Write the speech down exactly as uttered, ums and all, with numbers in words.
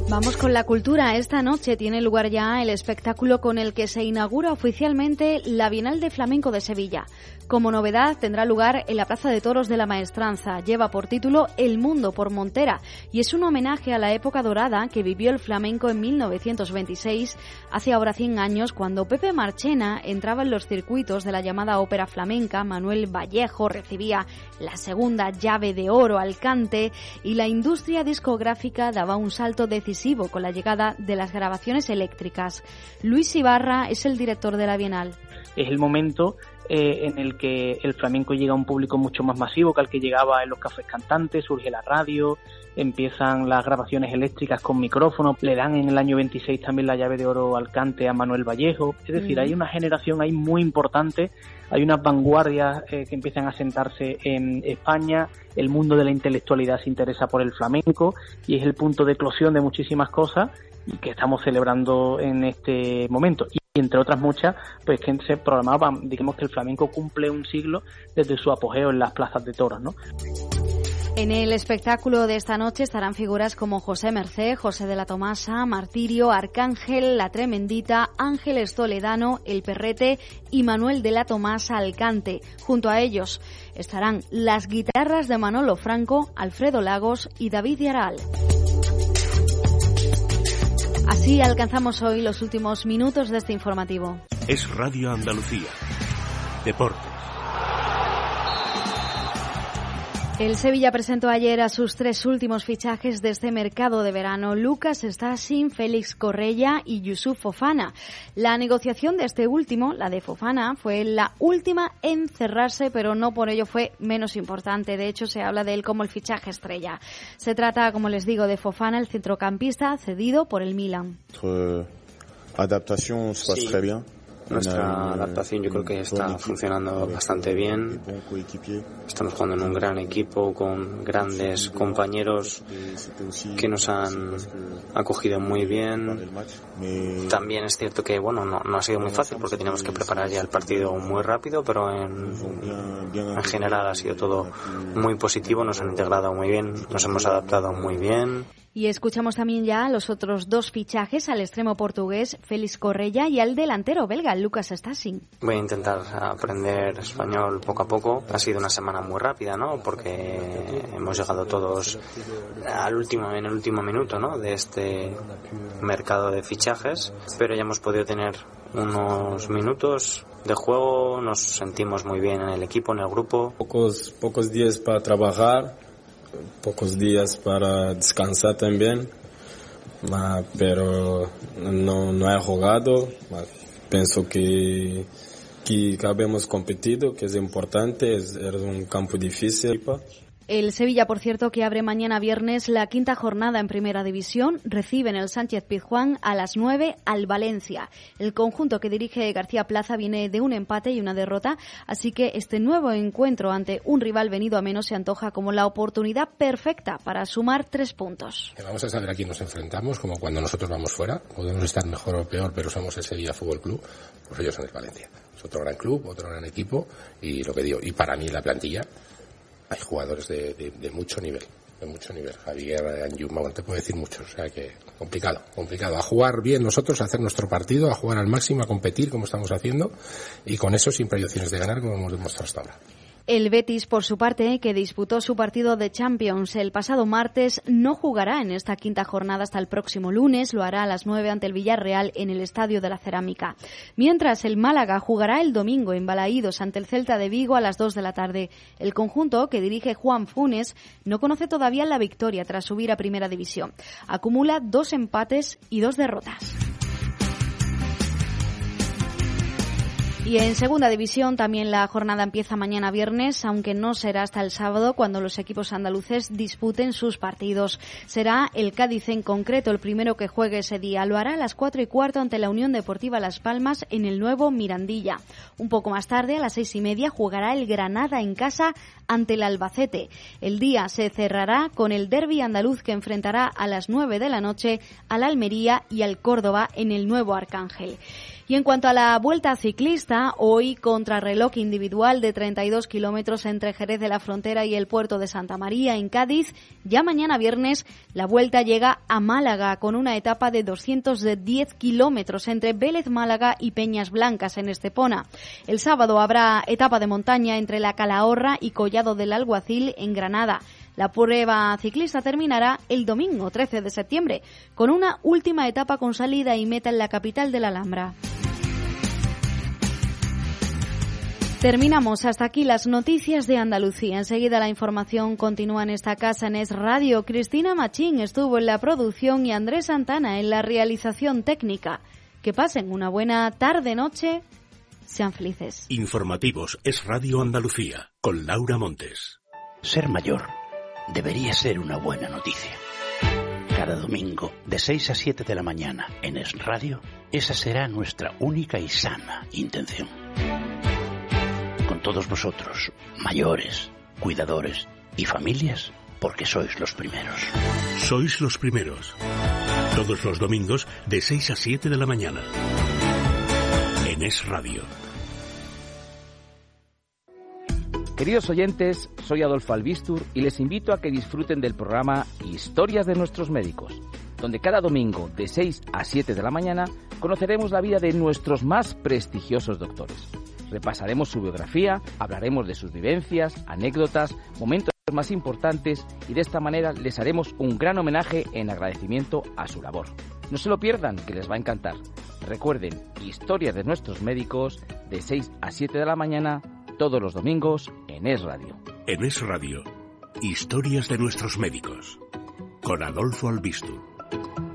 Vamos con la cultura. Esta noche tiene lugar ya el espectáculo con el que se inaugura oficialmente la Bienal de Flamenco de Sevilla. Como novedad, tendrá lugar en la Plaza de Toros de la Maestranza. Lleva por título El Mundo por Montera y es un homenaje a la época dorada que vivió el flamenco en mil novecientos veintiséis, hace ahora cien años, cuando Pepe Marchena entraba en los circuitos de la llamada ópera flamenca, Manuel Vallejo recibía la segunda llave de oro al cante y la industria discográfica daba un salto decisivo con la llegada de las grabaciones eléctricas. Luis Ibarra es el director de la Bienal. Es el momento eh, en el que el flamenco llega a un público mucho más masivo que al que llegaba en los cafés cantantes, surge la radio, empiezan las grabaciones eléctricas con micrófonos, le dan en el año veintiséis también la llave de oro al cante a Manuel Vallejo. Es decir, mm. hay una generación ahí muy importante, hay unas vanguardias eh, que empiezan a sentarse en España, el mundo de la intelectualidad se interesa por el flamenco y es el punto de eclosión de muchísimas cosas y que estamos celebrando en este momento. Y entre otras muchas, pues que se programaba, digamos que el flamenco cumple un siglo desde su apogeo en las plazas de toros, ¿no? En el espectáculo de esta noche estarán figuras como José Mercé, José de la Tomasa, Martirio, Arcángel, La Tremendita, Ángeles Toledano, El Perrete y Manuel de la Tomasa al cante. Junto a ellos estarán las guitarras de Manolo Franco, Alfredo Lagos y David Yaral. Así alcanzamos hoy los últimos minutos de este informativo. Es Radio Andalucía. Deportes. El Sevilla presentó ayer a sus tres últimos fichajes de este mercado de verano: Lucas Stasi, Félix Correia y Youssouf Fofana. La negociación de este último, la de Fofana, fue la última en cerrarse, pero no por ello fue menos importante. De hecho, se habla de él como el fichaje estrella. Se trata, como les digo, de Fofana, el centrocampista cedido por el Milan. Nuestra adaptación se sí. très bien. Nuestra adaptación yo creo que está funcionando bastante bien. Estamos jugando en un gran equipo con grandes compañeros que nos han acogido muy bien. También es cierto que bueno no, no ha sido muy fácil porque teníamos que preparar ya el partido muy rápido, pero en, en general ha sido todo muy positivo. Nos han integrado muy bien, nos hemos adaptado muy bien. Y escuchamos también ya a los otros dos fichajes, al extremo portugués Félix Correia y al delantero belga Lucas Stasi. Voy a intentar aprender español poco a poco. Ha sido una semana muy rápida, ¿no? Porque hemos llegado todos al último, en el último minuto, ¿no? De este mercado de fichajes, pero ya hemos podido tener unos minutos de juego. Nos sentimos muy bien en el equipo, en el grupo. Pocos, pocos días para trabajar. Pocos días para descansar también, pero no, no he jugado. Pienso que, que habíamos competido, que es importante, es, es un campo difícil. El Sevilla, por cierto, que abre mañana viernes la quinta jornada en Primera División, recibe en el Sánchez Pizjuán a las nueve al Valencia. El conjunto que dirige García Plaza viene de un empate y una derrota, así que este nuevo encuentro ante un rival venido a menos se antoja como la oportunidad perfecta para sumar tres puntos. Vamos a saber a quién nos enfrentamos, como cuando nosotros vamos fuera. Podemos estar mejor o peor, pero somos el Sevilla Fútbol Club, pues ellos son el Valencia. Es otro gran club, otro gran equipo, y lo que digo, y para mí la plantilla, hay jugadores de, de, de mucho nivel, de mucho nivel. Javier, Anjuma, bueno, te puedo decir muchos, o sea que complicado, complicado. A jugar bien nosotros, a hacer nuestro partido, a jugar al máximo, a competir como estamos haciendo, y con eso siempre hay opciones de ganar como hemos demostrado hasta ahora. El Betis, por su parte, que disputó su partido de Champions el pasado martes, no jugará en esta quinta jornada hasta el próximo lunes. Lo hará a las nueve ante el Villarreal en el Estadio de la Cerámica. Mientras, el Málaga jugará el domingo en Balaídos ante el Celta de Vigo a las dos de la tarde. El conjunto, que dirige Juan Funes, no conoce todavía la victoria tras subir a Primera División. Acumula dos empates y dos derrotas. Y en Segunda División también la jornada empieza mañana viernes, aunque no será hasta el sábado cuando los equipos andaluces disputen sus partidos. Será el Cádiz en concreto el primero que juegue ese día. Lo hará a las cuatro y cuarto ante la Unión Deportiva Las Palmas en el nuevo Mirandilla. Un poco más tarde, a las seis y media, jugará el Granada en casa ante el Albacete. El día se cerrará con el derbi andaluz que enfrentará a las nueve de la noche al Almería y al Córdoba en el nuevo Arcángel. Y en cuanto a la Vuelta Ciclista, ciclista, hoy contrarreloj individual de treinta y dos kilómetros entre Jerez de la Frontera y el puerto de Santa María en Cádiz. Ya mañana viernes la vuelta llega a Málaga con una etapa de doscientos diez kilómetros entre Vélez Málaga y Peñas Blancas en Estepona. El sábado habrá etapa de montaña entre la Calahorra y Collado del Alguacil en Granada. La prueba ciclista terminará el domingo trece de septiembre con una última etapa con salida y meta en la capital de la Alhambra. Terminamos hasta aquí las noticias de Andalucía. Enseguida la información continúa en esta casa en Es Radio. Cristina Machín estuvo en la producción y Andrés Santana en la realización técnica. Que pasen una buena tarde-noche. Sean felices. Informativos Es Radio Andalucía con Laura Montes. Ser mayor debería ser una buena noticia. Cada domingo, de seis a siete de la mañana, en Es Radio, esa será nuestra única y sana intención. Con todos vosotros, mayores, cuidadores y familias, porque sois los primeros. Sois los primeros. Todos los domingos, de seis a siete de la mañana. En Es Radio. Queridos oyentes, soy Adolfo Albistur y les invito a que disfruten del programa Historias de nuestros médicos, donde cada domingo de seis a siete de la mañana conoceremos la vida de nuestros más prestigiosos doctores. Repasaremos su biografía, hablaremos de sus vivencias, anécdotas, momentos más importantes y de esta manera les haremos un gran homenaje en agradecimiento a su labor. No se lo pierdan, que les va a encantar. Recuerden, Historias de nuestros médicos de seis a siete de la mañana todos los domingos en Es Radio. En Es Radio, Historias de nuestros médicos, con Adolfo Albistur.